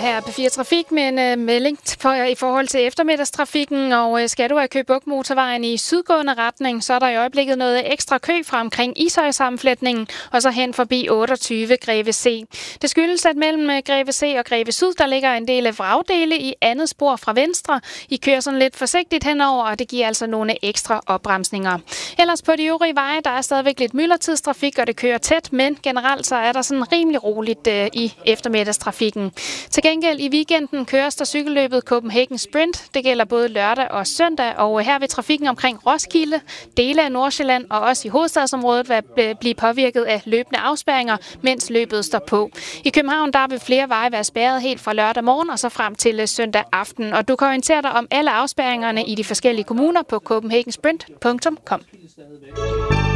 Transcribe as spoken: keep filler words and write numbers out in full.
her på P fire Trafik med en uh, melding for, i forhold til eftermiddagstrafikken, og uh, skal du have Køge Bugt motorvejen i sydgående retning, så er der i øjeblikket noget ekstra kø fra omkring Ishøj-sammenflætningen, og så hen forbi otteogtyve Greve C. Det skyldes, at mellem uh, Greve C og Greve Syd, der ligger en del af vragdele i andet spor fra venstre. I kører sådan lidt forsigtigt henover, og det giver altså nogle ekstra opbremsninger. Ellers på de øvrige veje, der er stadigvæk lidt myldretidstrafik, og det kører tæt, men generelt så er der sådan rimelig roligt uh, i eftermiddagstrafikken. Til gengæld i weekenden køres der cykelløbet Copenhagen Sprint. Det gælder både lørdag og søndag, og her vil trafikken omkring Roskilde, dele af Nordsjælland og også i hovedstadsområdet vil blive påvirket af løbende afspærringer, mens løbet står på. I København der vil flere veje være spærret helt fra lørdag morgen og så frem til søndag aften. Og du kan orientere dig om alle afspærringerne i de forskellige kommuner på copenhagensprint punktum com.